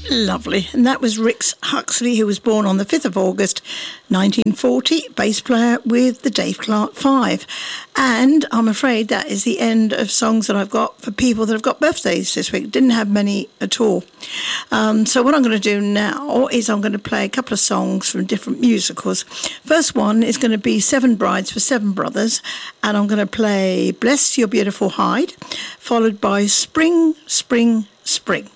Lovely. And that was Rick Huxley, who was born on the 5th of August 1940, bass player with the Dave Clark Five. And I'm afraid that is the end of songs that I've got for people that have got birthdays this week. Didn't have many at all. So what I'm going to do now is I'm going to play a couple of songs from different musicals. First one is going to be Seven Brides for Seven Brothers, and I'm going to play Bless Your Beautiful Hide, followed by Spring, Spring, Spring.